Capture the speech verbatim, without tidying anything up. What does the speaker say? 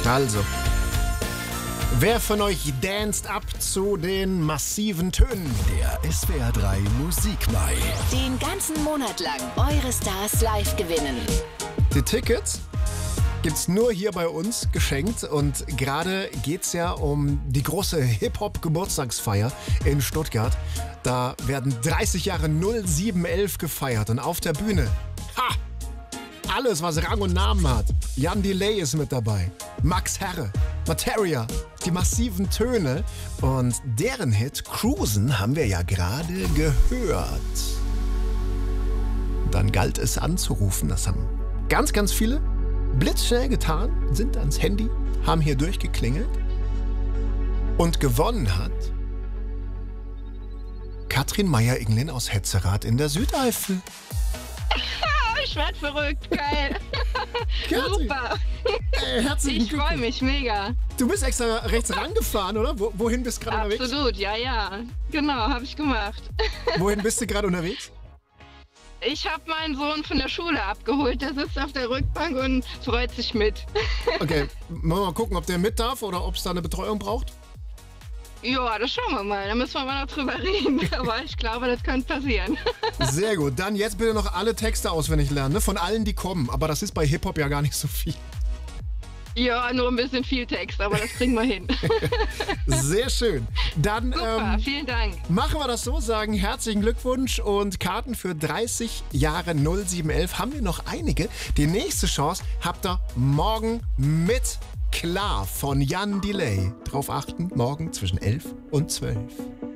Also, wer von euch danst ab zu den massiven Tönen? Der S W R drei Musikmai. Den ganzen Monat lang eure Stars live gewinnen. Die Tickets gibt's nur hier bei uns geschenkt und gerade geht's ja um die große Hip-Hop-Geburtstagsfeier in Stuttgart. Da werden dreißig Jahre null sieben elf gefeiert und auf der Bühne, ha, alles was Rang und Namen hat. Jan Delay ist mit dabei, Max Herre, Materia, die massiven Töne und deren Hit Cruisen haben wir ja gerade gehört. Dann galt es anzurufen, das haben ganz, ganz viele blitzschnell getan, sind ans Handy, haben hier durchgeklingelt und gewonnen hat Katrin Meier-Inglin aus Hetzerath in der Südeifel. Ich werd verrückt, geil. Katrin, Super. äh, herzlichen Ich freue Glückwunsch. mich mega. Du bist extra rechts rangefahren, oder? Wo, wohin bist du gerade unterwegs? Absolut, ja, ja. Genau, habe ich gemacht. Wohin bist du gerade unterwegs? Ich habe meinen Sohn von der Schule abgeholt. Der sitzt auf der Rückbank und freut sich mit. Okay, wollen wir mal gucken, ob der mit darf oder ob es da eine Betreuung braucht? Ja, das schauen wir mal. Da müssen wir mal noch drüber reden. Aber ich glaube, das könnte passieren. Sehr gut, dann jetzt bitte noch alle Texte auswendig lernen, ne? Von allen, die kommen. Aber das ist bei Hip-Hop ja gar nicht so viel. Ja, nur ein bisschen viel Text, aber das kriegen wir hin. Sehr schön. Dann Super, ähm, vielen Dank. machen wir das so, sagen herzlichen Glückwunsch und Karten für dreißig Jahre null sieben elf haben wir noch einige. Die nächste Chance habt ihr morgen mit Klar von Jan Delay. Drauf achten, morgen zwischen elf und zwölf.